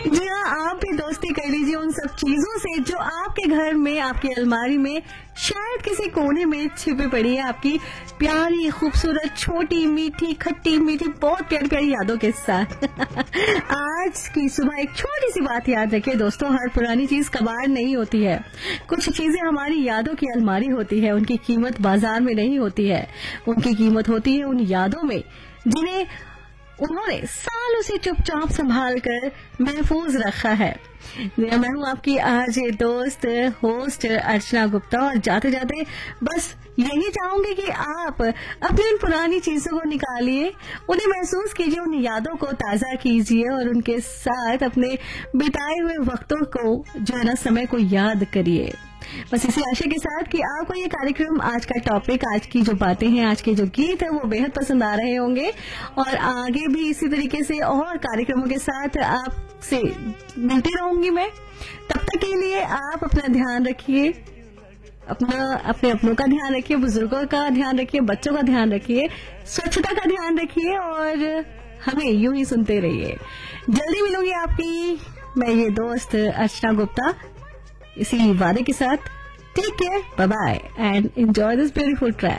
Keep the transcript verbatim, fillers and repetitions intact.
जी हाँ, आप भी दोस्ती कर लीजिए उन सब चीजों से जो आपके घर में, आपकी अलमारी में, शायद किसी कोने में छिपी पड़ी है, आपकी प्यारी खूबसूरत छोटी मीठी खट्टी मीठी बहुत प्यारी प्यारी यादों के साथ। आज की सुबह एक छोटी सी बात याद रखिए दोस्तों, हर पुरानी चीज कबाड़ नहीं होती है। कुछ चीजें हमारी यादों की अलमारी होती है, उनकी कीमत बाजार में नहीं होती है, उनकी कीमत होती है उन यादों में जिन्हें उन्होंने सालों से चुपचाप संभाल कर महफूज रखा है। मैं हूं आपकी आज दोस्त होस्ट अर्चना गुप्ता और जाते जाते बस यही चाहूंगी कि आप अपनी उन पुरानी चीजों को निकालिए, उन्हें महसूस कीजिए, उन यादों को ताजा कीजिए और उनके साथ अपने बिताए हुए वक्तों को जो है ना समय को याद करिए। बस इसी आशा के साथ कि आपको ये कार्यक्रम, आज का टॉपिक, आज की जो बातें हैं, आज के जो गीत है वो बेहद पसंद आ रहे होंगे और आगे भी इसी तरीके से और कार्यक्रमों के साथ आपसे मिलती रहूंगी मैं। तब तक के लिए आप अपना ध्यान रखिए, अपना अपने अपनों का ध्यान रखिए, बुजुर्गों का ध्यान रखिए, बच्चों का ध्यान रखिए, स्वच्छता का ध्यान रखिए और हमें यूं ही सुनते रहिए। जल्दी मिलूंगी आपकी मैं ये दोस्त अर्चना गुप्ता इसी वादे के साथ। Take care, bye bye and enjoy this beautiful track.